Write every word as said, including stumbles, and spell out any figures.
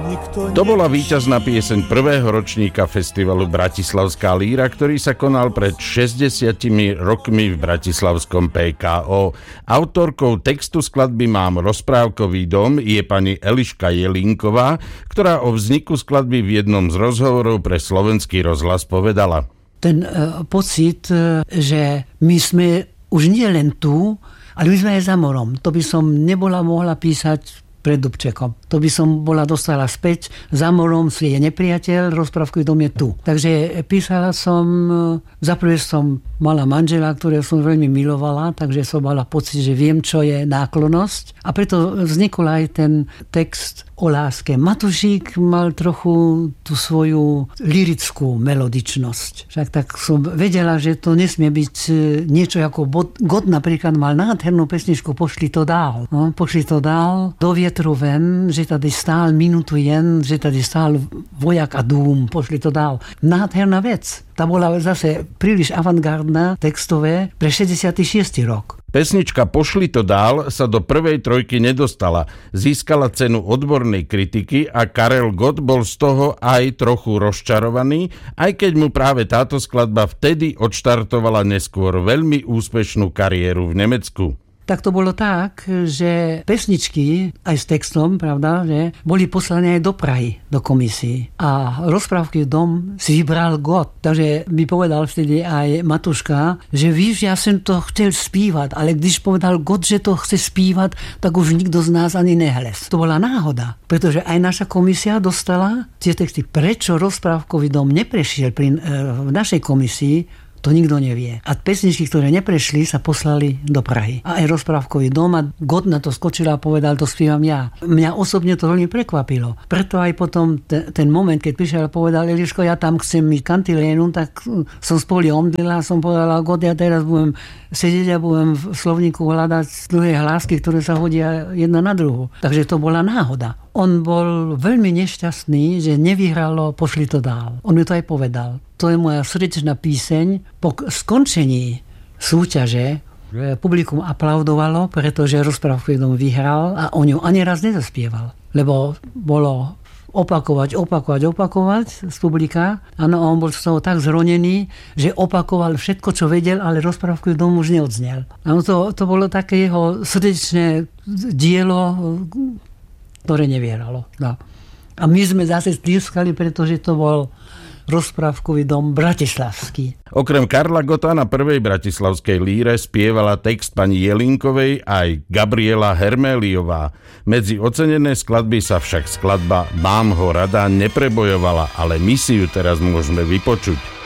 To bola víťazná pieseň prvého ročníka festivalu Bratislavská líra, ktorý sa konal pred šesťdesiatimi rokmi v bratislavskom pé ká ó. Autorkou textu skladby Mám rozprávkový dom je pani Eliška Jelínková, ktorá o vzniku skladby v jednom z rozhovorov pre Slovenský rozhlas povedala. Ten uh, pocit, uh, že my sme už nie len tu, ale my sme aj za morom. To by som nebola mohla písať pred Dubčekom. To by som bola dostala späť. Za morom si je nepriateľ, rozprávkový dom je tu. Takže písala som, zaprvé som mala manžela, ktorého som veľmi milovala, takže som mala pocit, že viem, čo je náklonnosť. A preto vznikol aj ten text o láske. Matušík mal trochu tú svoju lirickú melodičnosť. Však tak som vedela, že to nesmie byť niečo ako God napríklad mal nádhernú pesničku Pošli to dál. No, pošli to dál, do vietru ven, že tady stál minútu jen, že tady stál vojak a dům, pošli to dál. Nádherná vec. Tá bola zase príliš avantgardná, textové, pre šesťdesiaty šiesty rok. Pesnička Pošli to dál sa do prvej trojky nedostala. Získala cenu odbornej kritiky a Karel Gott bol z toho aj trochu rozčarovaný, aj keď mu práve táto skladba vtedy odštartovala neskôr veľmi úspešnú kariéru v Nemecku. Tak to bolo tak, že pesničky aj s textom, pravda, že boli poslané aj do Prahy, do komisii. A rozprávky dom si vybral Gott. Takže by povedal vtedy aj Matuška, že víš, ja som to chcel spívať, ale když povedal Gott, že to chce spívať, tak už nikto z nás ani nehlez. To bola náhoda, pretože aj naša komisia dostala tie texty. Prečo rozprávkový dom neprešiel pri, v našej komisii, to nikto nevie. A pesničky, ktoré neprešli, sa poslali do Prahy. A aj rozprávkový dom a Gott na to skočil a povedal, to spievam ja. Mňa osobne to veľmi prekvapilo. Preto aj potom ten, ten moment, keď prišiel a povedal, Eliško, ja tam chcem mít kantilénu, tak som spoli omdlela a som povedala, Gott, ja teraz budem sedieť a budem v slovníku hľadať druhé hlásky, ktoré sa hodia jedna na druhú. Takže to bola náhoda. On bol veľmi nešťastný, že nevyhralo Pošli to dál. On mi to aj povedal. To je moja srdečná píseň. Po skončení súťaže publikum aplaudovalo, pretože rozprávkový dom vyhral a on ju ani raz nezaspieval. Lebo bolo opakovať, opakovať, opakovať z publika. Áno, on bol z toho tak zronený, že opakoval všetko, čo vedel, ale rozprávkový dom už neodznel. Áno, to, to bolo také jeho srdečné dielo, ktoré nevyhralo. No. A my sme zase tlieskali, pretože to bol rozprávkový dom bratislavský. Okrem Karla Gotta na prvej bratislavskej líre spievala text pani Jelínkovej aj Gabriela Herméliová. Medzi ocenené skladby sa však skladba Mám ho rada neprebojovala, ale my si ju teraz môžeme vypočuť.